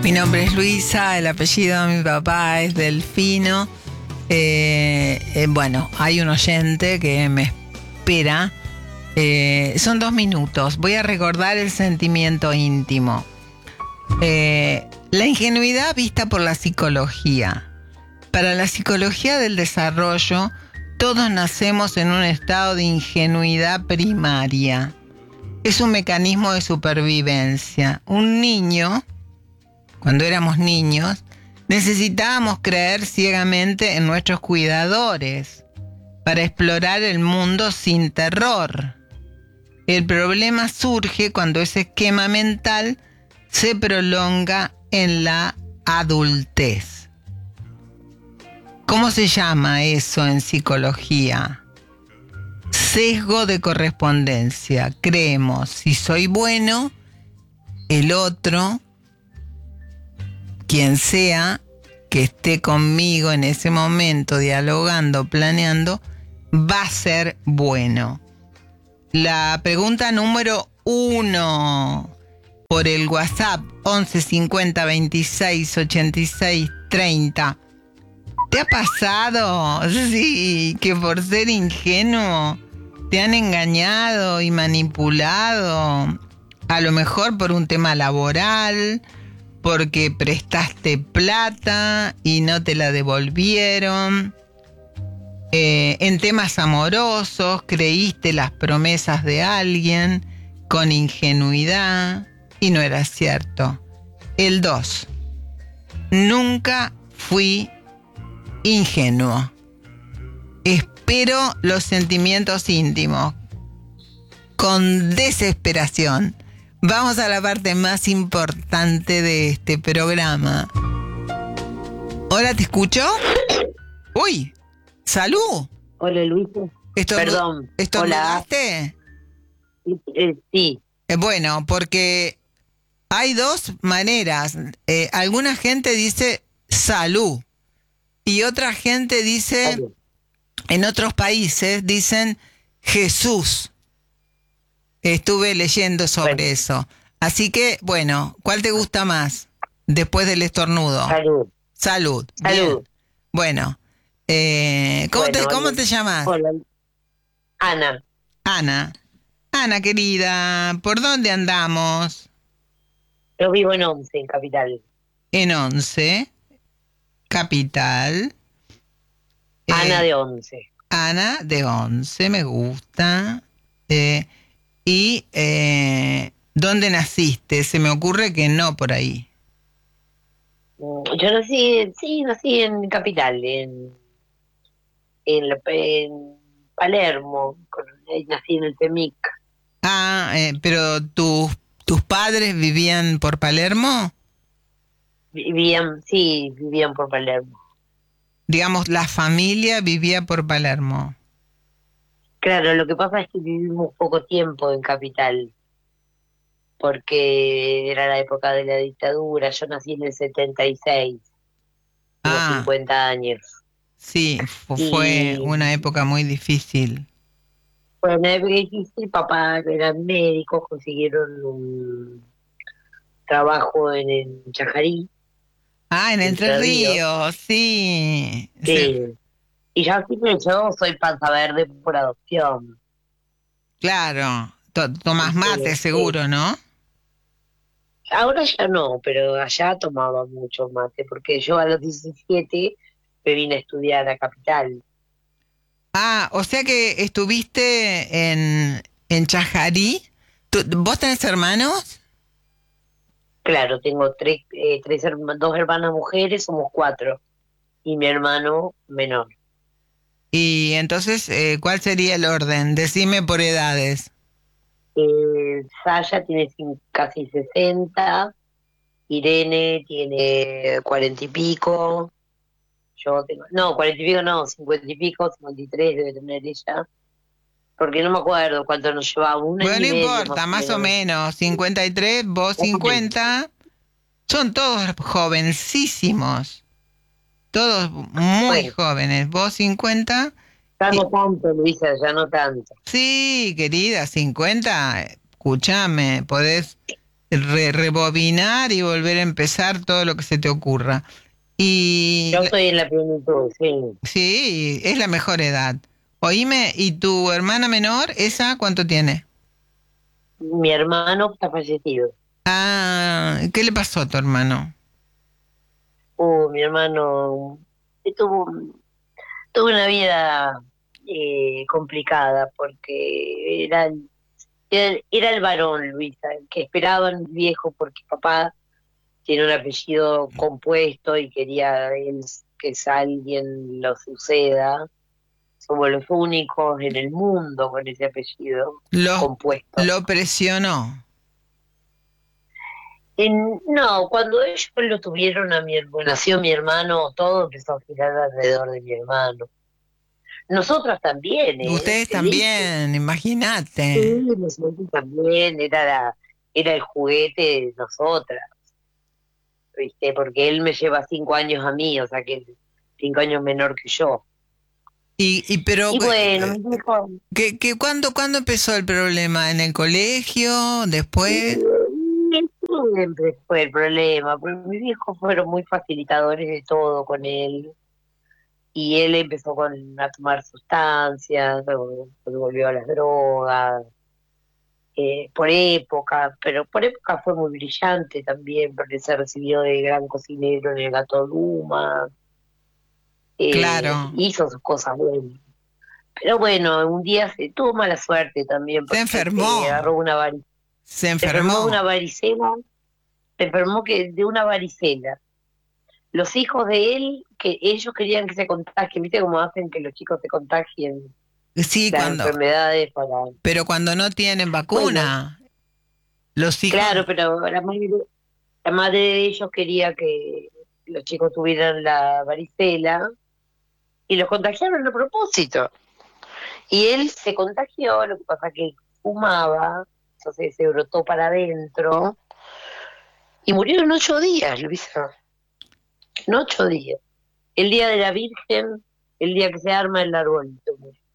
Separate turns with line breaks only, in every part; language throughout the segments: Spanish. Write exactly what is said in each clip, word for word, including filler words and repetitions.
Mi nombre es Luisa, el apellido de mi papá es Delfino. Eh, eh, bueno, hay un oyente que me espera. Eh, son dos minutos. Voy a recordar el sentimiento íntimo. Eh, la ingenuidad vista por la psicología. Para la psicología del desarrollo, todos nacemos en un estado de ingenuidad primaria. Es un mecanismo de supervivencia. Un niño, cuando éramos niños, necesitábamos creer ciegamente en nuestros cuidadores para explorar el mundo sin terror. El problema surge cuando ese esquema mental se prolonga en la adultez. ¿Cómo se llama eso en psicología? Sesgo de correspondencia. Creemos, si soy bueno, el otro, quien sea que esté conmigo en ese momento, dialogando, planeando, va a ser bueno. La pregunta número uno por el WhatsApp once cincuenta veintiséis ochenta y seis treinta. ¿Te ha pasado? Sí, que por ser ingenuo te han engañado y manipulado, a lo mejor por un tema laboral, porque prestaste plata y no te la devolvieron. Eh, en temas amorosos, creíste las promesas de alguien con ingenuidad y no era cierto. El dos. Nunca fui ingenuo. Espero los sentimientos íntimos con desesperación. Vamos a la parte más importante de este programa. Hola, ¿te escucho? Uy, salud.
Hola, Luisa.
¿Estornu-
Perdón.
¿Estornudaste?
Eh, sí.
Eh, bueno, porque hay dos maneras. Eh, alguna gente dice salud y otra gente dice,
Salud.
en otros países dicen Jesús. Estuve leyendo sobre
Bueno.
eso. Así que, bueno, ¿cuál te gusta más después del estornudo?
Salud.
Salud.
Salud.
Bien. Bueno, eh, ¿cómo,
Bueno,
te, ¿cómo
hola.
te llamas?
Hola. Ana.
Ana. Ana, querida, ¿por dónde andamos?
Yo vivo en Once, en Capital.
En Once, Capital.
Ana
Eh,
de Once.
Ana de Once, me gusta. Eh, y, eh, ¿dónde naciste? Se me ocurre que no por ahí.
Mm, Yo nací, sí, nací en Capital, en, en, la- en Palermo. con- eh, Nací en el Pemic.
Ah, eh, pero tus tus padres vivían por Palermo.
Vivían, sí, vivían por Palermo.
Digamos, la familia vivía por Palermo.
Claro, lo que pasa es que vivimos poco tiempo en Capital, porque era la época de la dictadura. Yo nací en el setenta y seis, tengo
Ah,
cincuenta años.
sí, fu- fue
Y
una época muy difícil.
fue una época difícil, papá eran médicos, consiguieron un trabajo en el Chajarí,
Ah, en Entre
Entre Ríos.
Ríos, sí. Se-
Sí. Y ya así que yo soy panza verde por adopción.
claro, to- tomás
Sí,
mate
sí.
seguro, ¿no?
Ahora ya no, pero allá tomaba mucho mate, porque yo a los diecisiete me vine a estudiar a Capital.
Ah, o sea que estuviste en, en Chajarí. ¿Tú- ¿Vos tenés hermanos?
Claro, tengo tres, eh, tres herma- dos hermanas mujeres, somos cuatro, y mi hermano menor.
Y entonces, eh, ¿cuál sería el orden? Decime por edades.
Eh, Saya tiene cin- casi sesenta, Irene tiene cuarenta y pico, yo tengo, no, cuarenta y pico no, cincuenta y pico, cincuenta y tres debe tener ella, porque no me acuerdo cuánto nos llevaba, un año
Bueno, no
y medio
importa,
más
más
o
o
menos.
menos. cincuenta y tres, vos
Más o menos.
cincuenta. Son todos jovencísimos. Todos muy
Bueno,
jóvenes. Vos cincuenta.
ya
Y,
no tanto, Luisa, ya no tanto.
sí, querida, cincuenta. Escúchame, podés re- rebobinar y volver a empezar todo lo que se te ocurra. Y
Yo
la-
estoy en la plenitud, sí.
sí, es la mejor edad. Oíme, ¿y tu hermana menor, esa cuánto tiene?
Mi hermano está fallecido.
Ah, ¿qué le pasó a tu hermano?
Uh, mi hermano eh, tuvo, tuvo una vida eh, complicada porque era, el- era, el era el varón, Luisa, el que esperaban viejo porque papá tiene un apellido compuesto y quería él que alguien lo suceda. Somos los únicos en el mundo con ese apellido
Lo,
compuesto.
lo presionó.
En- no, cuando ellos lo tuvieron a mi hermano, nació mi hermano, todo empezó a girar alrededor de mi hermano. Nosotras también, ¿eh?
Ustedes
Te digo.
también,
Sí,
imagínate.
nosotros también, era, la- era el juguete de nosotras, ¿viste? Porque él me lleva cinco años a mí, o sea que es cinco años menor que yo.
Y, y pero
Y bueno,
eh,
me dijo,
¿qué, qué, cuándo, cuándo empezó el problema? ¿En el colegio? ¿Después?
siempre fue el problema, porque mis viejos fueron muy facilitadores de todo con él. Y él empezó con, a tomar sustancias, luego luego volvió a las drogas, eh, por época, pero por época fue muy brillante también, porque se recibió de gran cocinero en el Gato Duma, eh,
Claro,
hizo sus cosas buenas. Pero bueno, un día se tuvo mala suerte también,
se
porque se
enfermó,
agarró una varicela,
se
se enfermó de una
enfermó.
varicela, se enfermó que de una varicela. Los hijos de él, que ellos querían que se contagien, ¿viste cómo hacen que los chicos se contagien
Sí,
las
cuando,
enfermedades para...
pero cuando no tienen
Bueno,
vacuna, los hijos,
claro, pero la madre, la madre de ellos quería que los chicos tuvieran la varicela y los contagiaron a propósito. Y él se contagió, lo que pasa que fumaba, entonces se brotó para adentro y murió en ocho días, Luisa, en ocho días. El día de la Virgen, el día que se arma el arbolito,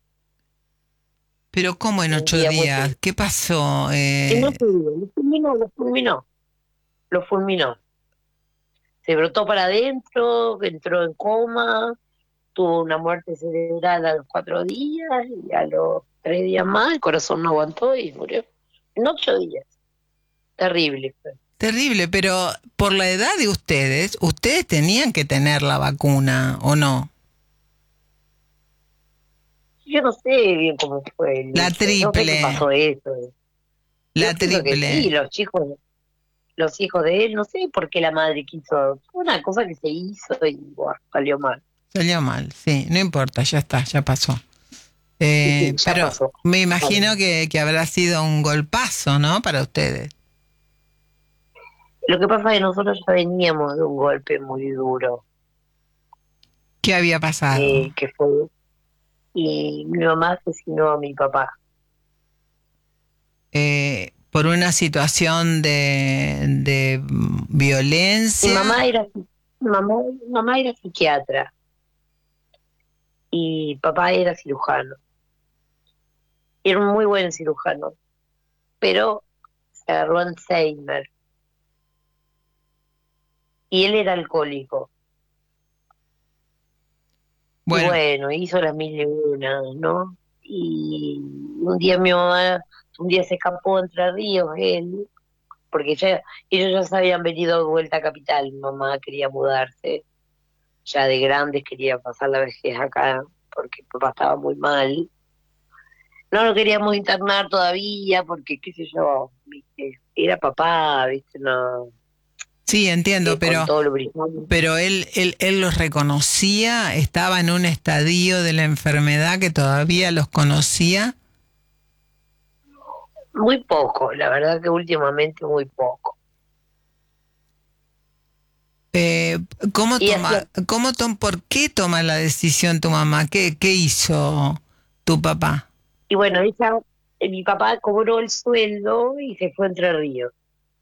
pero ¿cómo en
un
ocho
día muy
días?
triste.
¿Qué pasó?
En
Eh,
ocho días, lo fulminó, lo fulminó, lo fulminó. Se brotó para adentro, entró en coma, tuvo una muerte cerebral a los cuatro días y a los tres días más el corazón no aguantó y murió. En ocho días. Terrible. Fue.
terrible, pero por la edad de ustedes, ustedes tenían que tener la vacuna, ¿o no?
Yo no sé bien cómo fue,
La
Luisa. No sé qué
triple,
pasó eso. Yo
la
pienso que sí,
triple.
los chicos, los hijos de él, no sé por qué la madre quiso. Fue una cosa que se hizo y bueno, salió mal.
Salió mal, sí, no importa, ya está, ya pasó.
Sí, sí,
Eh,
ya
pero
pasó.
me
Vale.
imagino que, que habrá sido un golpazo, ¿no? Para ustedes.
Lo que pasa es que nosotros ya veníamos de un golpe muy duro,
¿Qué había pasado?
eh, que fue, y mi mamá asesinó a mi papá.
Eh, por una situación de, de mm,
Mi
violencia.
mamá era, mi mamá, mi mamá era psiquiatra y papá era cirujano. Era un muy buen cirujano, pero se agarró Alzheimer y él era alcohólico. Y
Bueno,
bueno, hizo las mil y una, ¿no? Y un día mi mamá, un día se escapó a Entre Ríos, él, porque ya, ellos ya se habían venido de vuelta a Capital, mi mamá quería mudarse, ya de grandes quería pasar la vejez acá, porque papá estaba muy mal. No lo queríamos internar todavía, porque qué sé yo, ¿viste? Era papá, ¿viste? No,
sí, entiendo,
eh, con
pero,
todo lo brillante.
pero él, él, él los reconocía, estaba en un estadio de la enfermedad que todavía los conocía.
Muy poco, la verdad que últimamente muy poco.
Eh, ¿cómo
Y hacía,
toma, cómo tom, ¿por qué toma la decisión tu mamá? ¿Qué, qué hizo tu papá?
y bueno, ella, eh, mi papá cobró el sueldo y se fue a Entre Ríos,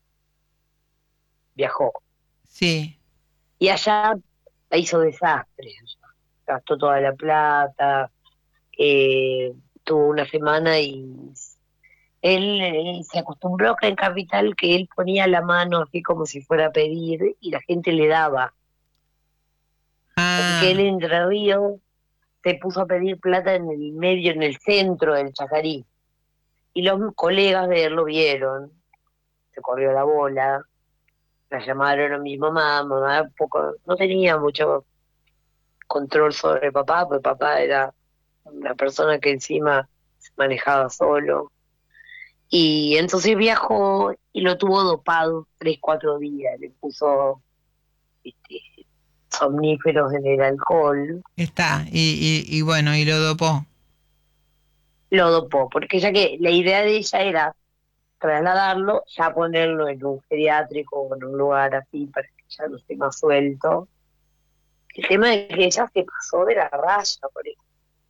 viajó.
Sí,
Y allá hizo desastres, allá. Gastó toda la plata, eh, tuvo una semana y Él eh, se acostumbró acá en Capital que él ponía la mano así como si fuera a pedir y la gente le daba. Así que él
Ah,
en Entre Ríos se puso a pedir plata en el medio, en el centro del Chacarí. Y los colegas de él lo vieron, se corrió la bola, la llamaron a mi mamá, mamá poco, no tenía mucho control sobre papá, porque papá era una persona que encima se manejaba solo. Y entonces viajó y lo tuvo dopado tres, cuatro días, le puso este, somníferos en el alcohol,
está. Y, y, y bueno, y lo dopó.
lo dopó, porque ya que la idea de ella era trasladarlo, ya ponerlo en un geriátrico o en un lugar así para que ya no esté más suelto. El tema es que ella se pasó de la raya, por eso.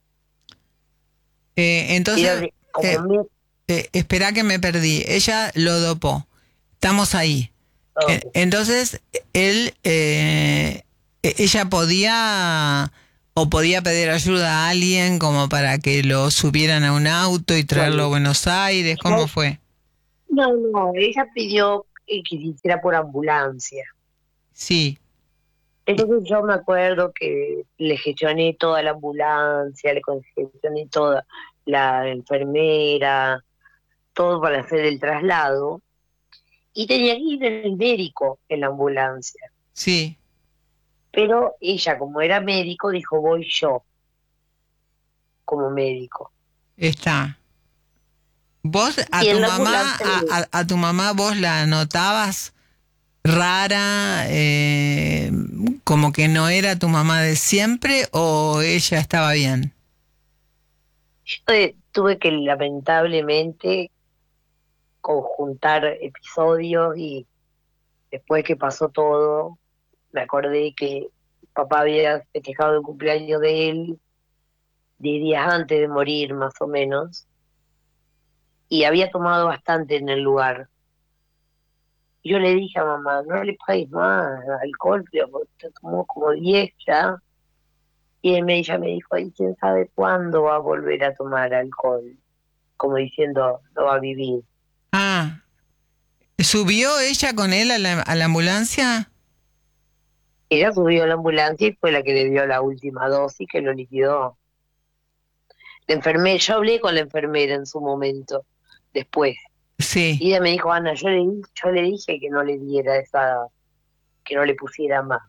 Eh,
Era
entonces,
de- como
eh,
un
eh, espera que me perdí. Ella lo dopó. Estamos ahí. Eh,
método.
entonces, él, eh, e- ella podía o podía pedir ayuda a alguien como para que lo subieran a un auto y traerlo a
Bueno,
Buenos Aires. ¿Cómo
yo-
fue?
no, no, ella pidió eh, que se hiciera por ambulancia.
Sí,
Entonces yo me acuerdo que le gestioné toda la ambulancia, le gestioné toda la enfermera, todo para hacer el traslado. Y tenía que ir el médico en la ambulancia.
sí,
Pero ella, como era médico, dijo, voy yo como médico.
está. Vos a
Y
tu
en la
mamá,
ambulancia
a,
le
a- a tu mamá vos la notabas rara, eh, como que no era tu mamá de siempre o ella estaba bien.
yo eh, tuve que lamentablemente conjuntar episodios y después que pasó todo, me acordé que papá había festejado el cumpleaños de él diez días antes de morir, más o menos, y había tomado bastante en el lugar. Yo le dije a mamá, no le pagues más alcohol, pero porque tomó como diez ya. Y él me, ella me dijo, ¿y quién sabe cuándo va a volver a tomar alcohol? Como diciendo, no va a vivir.
Ah, ¿subió ella con él a la, a la ambulancia?
Ella subió a la ambulancia y fue la que le dio la última dosis que lo liquidó. La enfermera, yo hablé con la enfermera en su momento, después.
Sí,
Y ella me dijo, Ana, yo le, di- yo le dije que no le diera esa, que no le pusiera más.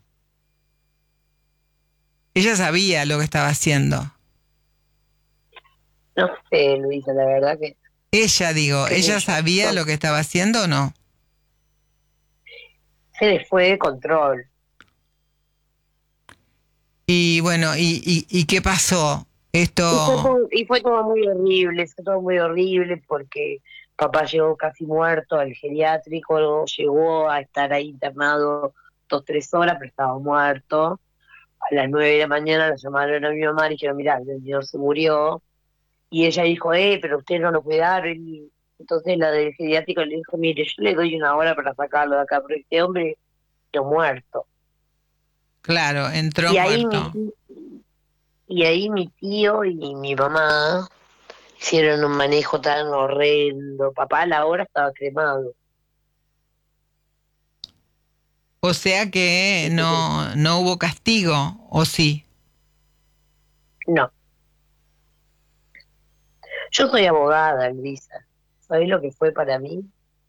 ella sabía lo que estaba haciendo.
No sé, Luisa, la verdad que,
Ella, digo,
qué sé
¿ella
yo,
sabía
no,
lo que estaba haciendo o no?
se le fue de control.
Y bueno, ¿y, y, y qué pasó?
Y fue
Esto,
todo, y fue todo muy horrible, fue todo muy horrible porque papá llegó casi muerto al geriátrico, llegó a estar ahí internado dos, tres horas, pero estaba muerto. A las nueve de la mañana la llamaron a mi mamá y dijeron, mirá, el señor se murió. Y ella dijo, eh, pero usted no lo puede dar. Y entonces la del geriátrico le dijo, mire, yo le doy una hora para sacarlo de acá, pero este hombre está muerto.
claro, entró
Y ahí mi,
muerto.
y ahí mi tío y mi mamá hicieron un manejo tan horrendo. Papá a la hora estaba cremado.
O sea que no, no hubo castigo, ¿o sí?
No, yo soy abogada, Luisa. ¿Sabés lo que fue para mí?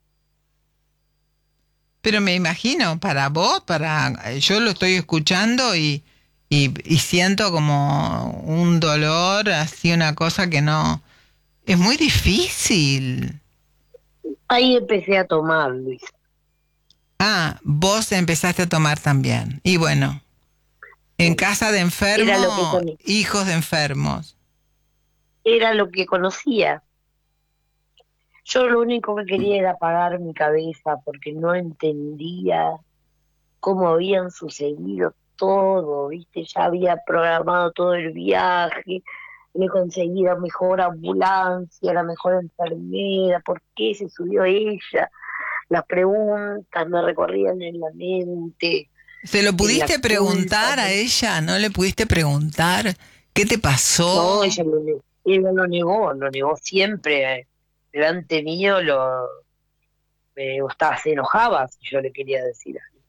Pero me imagino, para vos, para yo lo estoy escuchando y, y, y siento como un dolor, así una cosa que no, es muy difícil.
Ahí empecé a tomar, Luisa.
Ah, vos empezaste a tomar también. Y bueno, en casa de
Era lo que
enfermos,
con-
hijos de enfermos.
era lo que conocía. Yo lo único que quería era apagar mi cabeza porque no entendía cómo habían sucedido todo, ¿viste? Ya había programado todo el viaje, le conseguí la mejor ambulancia, la mejor enfermera, ¿por qué se subió ella? Las preguntas me recorrían en la mente,
¿Se lo
en la
pudiste
culpa.
preguntar a ella? ¿No le pudiste preguntar qué te
No,
pasó?
ella lo, ne- ella lo negó, lo negó siempre. delante mío lo me gustaba, se enojaba si yo le quería decir algo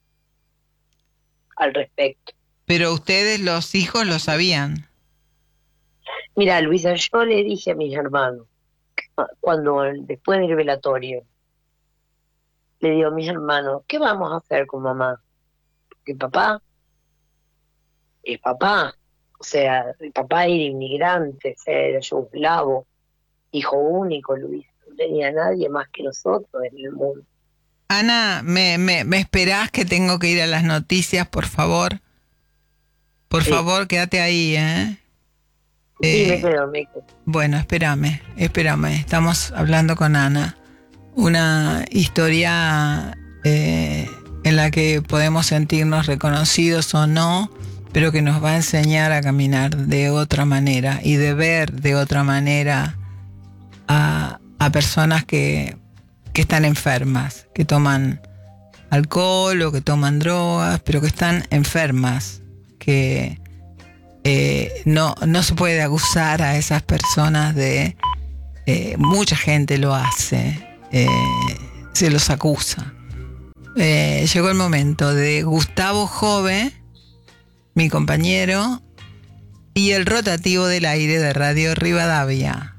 al respecto.
Pero ustedes, los hijos, lo sabían.
Mira, Luisa, yo le dije a mis hermanos, cuando después del velatorio, le digo a mis hermanos, ¿qué vamos a hacer con mamá? Porque papá es papá, o sea, el papá era inmigrante, o sea, era yugoslavo, hijo único, Luis, no tenía nadie más que nosotros en el mundo.
Ana, ¿me, me, me esperás que tengo que ir a las noticias, por favor? Por
Sí.
favor, quédate ahí, ¿eh?
Sí,
eh
me quedo, me quedo.
Bueno, espérame, espérame. Estamos hablando con Ana. Una historia eh, en la que podemos sentirnos reconocidos o no, pero que nos va a enseñar a caminar de otra manera y de ver de otra manera a, a personas que, que están enfermas, que toman alcohol o que toman drogas, pero que están enfermas, que eh, no, no se puede acusar a esas personas de... Eh, mucha gente lo hace, eh, se los acusa. Eh, llegó el momento de Gustavo Jove, mi compañero, y el rotativo del aire de Radio Rivadavia.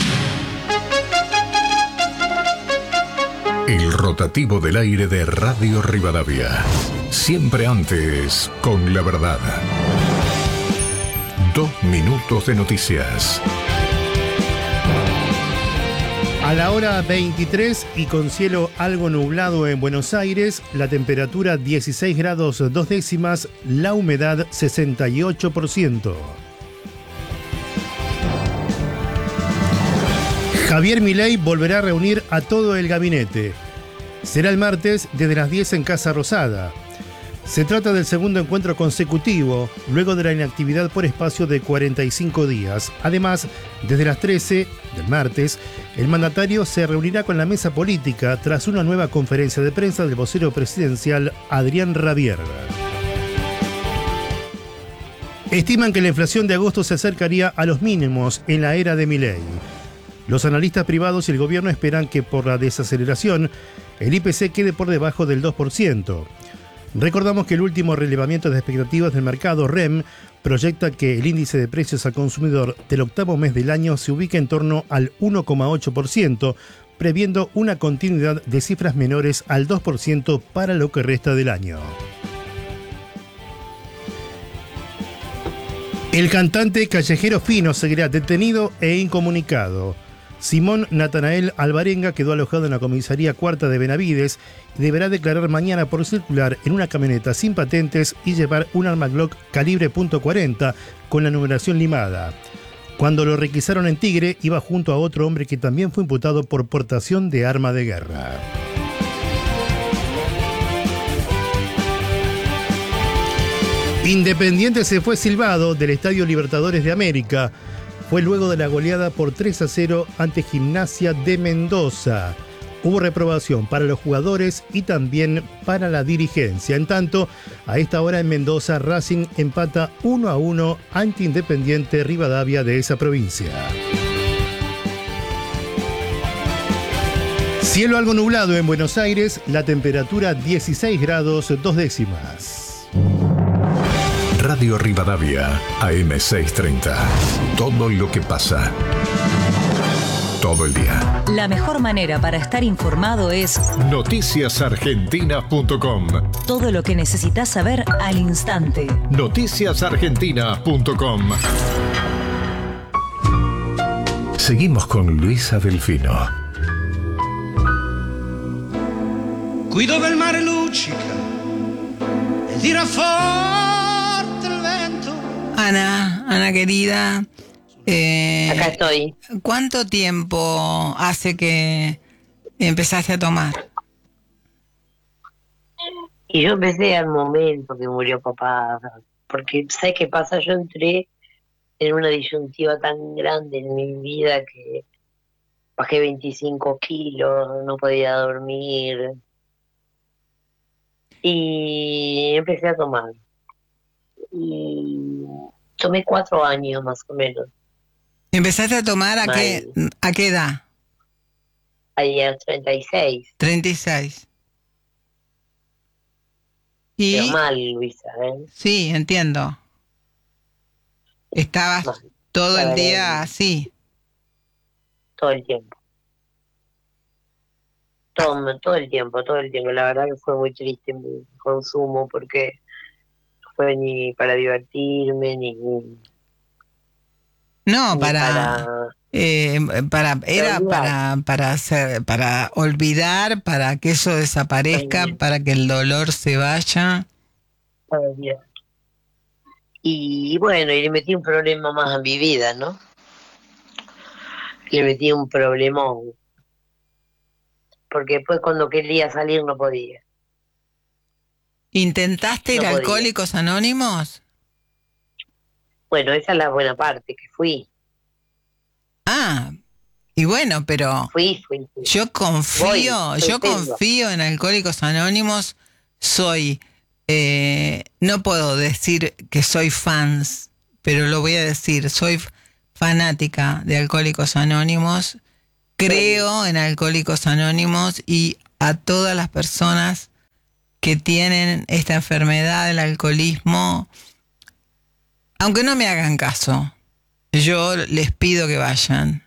El rotativo del aire de Radio Rivadavia. Siempre antes con la verdad. Dos minutos de noticias.
A la hora veintitrés y con cielo algo nublado en Buenos Aires, la temperatura dieciséis grados dos décimas, la humedad sesenta y ocho por ciento. Javier Milei volverá a reunir a todo el gabinete. Será el martes desde las diez en Casa Rosada. Se trata del segundo encuentro consecutivo, luego de la inactividad por espacio de cuarenta y cinco días. Además, desde las trece del martes, el mandatario se reunirá con la mesa política tras una nueva conferencia de prensa del vocero presidencial Adrián Rabier. Estiman que la inflación de agosto se acercaría a los mínimos en la era de Milei. Los analistas privados y el gobierno esperan que por la desaceleración, el I P C quede por debajo del dos por ciento. Recordamos que el último relevamiento de expectativas del mercado, R E M, proyecta que el índice de precios al consumidor del octavo mes del año se ubica en torno al uno coma ocho por ciento, previendo una continuidad de cifras menores al dos por ciento para lo que resta del año. El cantante Callejero Fino seguirá detenido e incomunicado. Simón Natanael Alvarenga quedó alojado en la comisaría cuarta de Benavides y deberá declarar mañana por circular en una camioneta sin patentes y llevar un arma Glock calibre punto cuarenta con la numeración limada. Cuando lo requisaron en Tigre, iba junto a otro hombre que también fue imputado por portación de arma de guerra. Independiente se fue silbado del Estadio Libertadores de América. Fue luego de la goleada por tres a cero ante Gimnasia de Mendoza. Hubo reprobación para los jugadores y también para la dirigencia. En tanto, a esta hora en Mendoza, Racing empata uno a uno ante Independiente Rivadavia de esa provincia. Cielo algo nublado en Buenos Aires, la temperatura dieciséis grados dos décimas.
Radio Rivadavia, A M seiscientos treinta. Todo lo que pasa. Todo el día.
La mejor manera para estar informado es
noticias argentinas punto com.
Todo lo que necesitas saber al instante.
noticias argentinas punto com. Seguimos con Luisa Delfino.
Guido del mare luccica e tira forte il vento.
Ana, Ana querida, eh,
Acá estoy.
¿cuánto tiempo hace que empezaste a tomar?
Y yo empecé al momento que murió papá, porque ¿sabes qué pasa? Yo entré en una disyuntiva tan grande en mi vida que bajé veinticinco kilos, no podía dormir y empecé a tomar. Y tomé cuatro años más o menos.
¿Empezaste a tomar a qué, a qué edad?
ahí a los treinta y seis.
treinta y seis.
Pero
Y
mal, Luisa, ¿eh?
sí, entiendo. Estabas
Mal,
todo
la
el
verdad,
día así.
todo el tiempo. Todo, todo el tiempo, todo el tiempo. La verdad que fue muy triste mi consumo porque no fue ni para divertirme, ni, ni
No, para,
para
eh, para, era
olvidar.
para, para hacer, para olvidar, para que eso desaparezca,
Olvidar,
para que el dolor se vaya.
para olvidar. Y bueno, y le metí un problema más a mi vida, ¿no? Le metí un problemón. Porque después cuando quería salir no podía.
¿Intentaste ir
No
a
podía.
Alcohólicos Anónimos?
Bueno, esa es la buena parte, que fui.
Ah, y bueno, pero
Fui, fui, fui.
yo confío,
Voy,
yo
pretendo.
confío en Alcohólicos Anónimos. Soy, eh, no puedo decir que soy fans, pero lo voy a decir, soy fanática de Alcohólicos Anónimos. Creo en Alcohólicos Anónimos y a todas las personas que tienen esta enfermedad del alcoholismo, aunque no me hagan caso, yo les pido que vayan.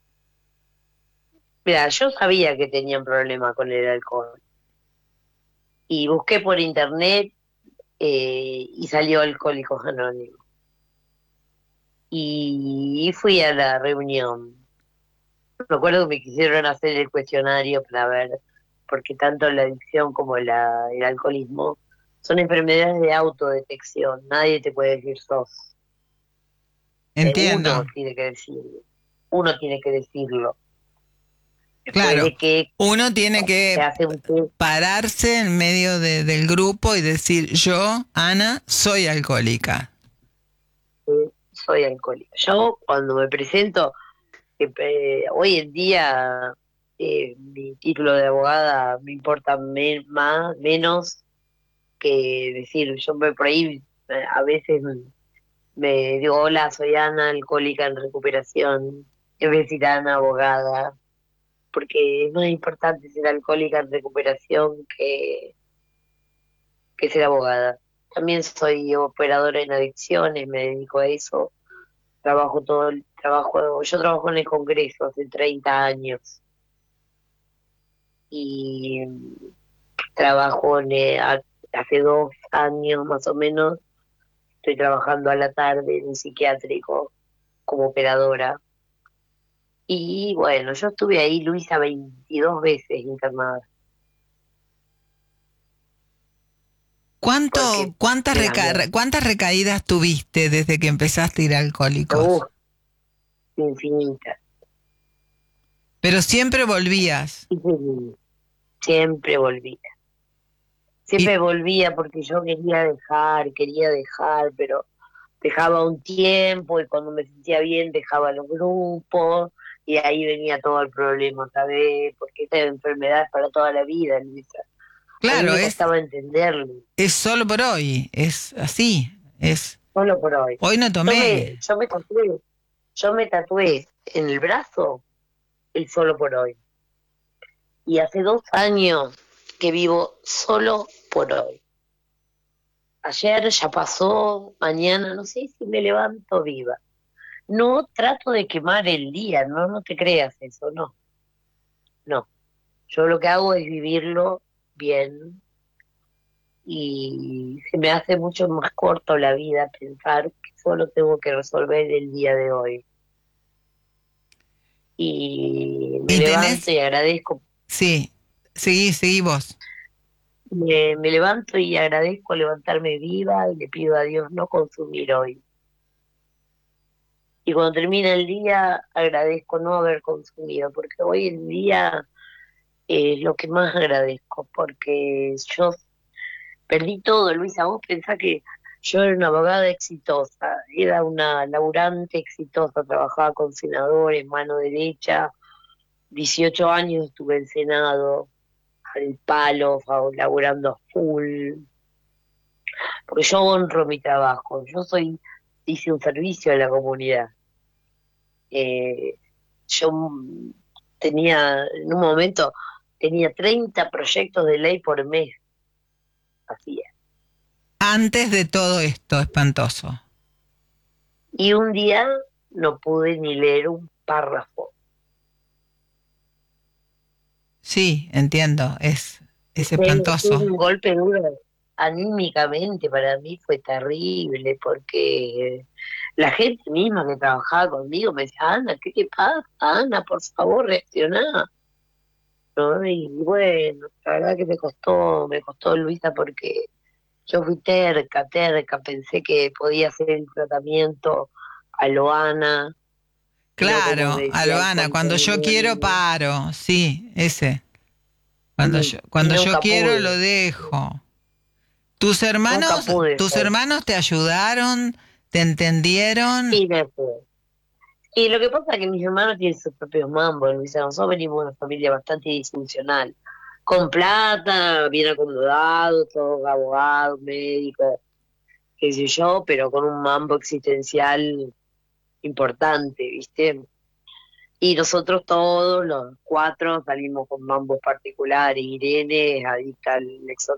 Mira, yo sabía que tenían problema con el alcohol. Y busqué por internet eh, y salió Alcohólicos Anónimos. Y fui a la reunión. Me acuerdo que me quisieron hacer el cuestionario para ver, porque tanto la adicción como la, el alcoholismo son enfermedades de autodetección. Nadie te puede decir sos.
Entiendo.
Uno tiene que decirlo. Uno tiene que decirlo. Después
Claro,
de que
uno tiene
se
que
hace un test,
pararse en medio de- del grupo y decir, yo, Ana, soy alcohólica.
eh, soy alcohólica. Yo cuando me presento, eh, eh, hoy en día eh, mi título de abogada me importa me- más, menos que decir, yo me por ahí eh, a veces me, me digo, hola, soy Ana, alcohólica en recuperación, en vez de decir Ana, abogada, porque es más importante ser alcohólica en recuperación que, que ser abogada. También soy operadora en adicciones, me dedico a eso, trabajo todo el trabajo, yo trabajo en el Congreso hace treinta años y trabajo en, eh, a- hace dos años más o menos, estoy trabajando a la tarde en un psiquiátrico como operadora. Y bueno, yo estuve ahí, Luisa, veintidós veces internada.
¿Cuánto,
Porque
cuántas,
me
reca-
ganó.
¿Cuántas recaídas tuviste desde que empezaste a ir a Alcohólicos?
Uh, infinita.
Pero siempre volvías.
Infinita. Siempre volvía.
Y,
Siempre volvía porque yo quería dejar, quería dejar, pero dejaba un tiempo y cuando me sentía bien dejaba los grupos y ahí venía todo el problema, ¿sabes? Porque esta enfermedad es para toda la vida, Luisa. A mí
claro,
me
es,
costaba entenderlo,
es solo por hoy, es así, es,
solo por hoy.
hoy no
Yo
tomé.
me, yo me tatué, yo me tatué en el brazo el solo por hoy. Y hace dos años que vivo solo por hoy. Ayer ya pasó, mañana no sé si me levanto viva. No trato de quemar el día, no, no te creas eso, no. No. Yo lo que hago es vivirlo bien y se me hace mucho más corto la vida pensar que solo tengo que resolver el día de hoy. Y me
Y
levanto
tenés,
y agradezco,
sí, seguí, seguí vos.
me, me levanto y agradezco levantarme viva y le pido a Dios no consumir hoy. Y cuando termina el día agradezco no haber consumido, porque hoy en día es lo que más agradezco, porque yo perdí todo, Luisa. Vos pensás que yo era una abogada exitosa, era una laburante exitosa, trabajaba con senadores, mano derecha, dieciocho años estuve en Senado, al palo, fa- laburando a full, porque yo honro mi trabajo, yo soy, hice un servicio a la comunidad. Eh, yo tenía, en un momento, tenía treinta proyectos de ley por mes. Así es.
Antes de todo esto espantoso.
Y un día no pude ni leer un párrafo.
Sí, entiendo, es, es
Fue,
espantoso.
fue un golpe duro. Anímicamente para mí fue terrible, porque la gente misma que trabajaba conmigo me decía, Ana, ¿qué te pasa? Ana, por favor, reaccioná. ¿No? Y bueno, la verdad que me costó, me costó, Luisa, porque yo fui terca, terca, pensé que podía hacer el tratamiento a lo Ana, no como
Claro,
me decía el
Albana, cuando yo quiero
contenedor,
paro, sí, ese. Cuando
y,
yo,
y
cuando yo
nunca
quiero lo
pude,
dejo. ¿Tus
nunca
hermanos,
pude
tus
ser.
hermanos te ayudaron? ¿Te entendieron?
Sí, me fue. Y lo que pasa es que mis hermanos tienen sus propios mambos, Luisa. Nosotros venimos de una familia bastante disfuncional. Con plata, bien acomodados, todos abogados, médicos, qué sé yo, pero con un mambo existencial importante, ¿viste? Y nosotros todos, los cuatro, salimos con mambos particulares. Irene es adicta al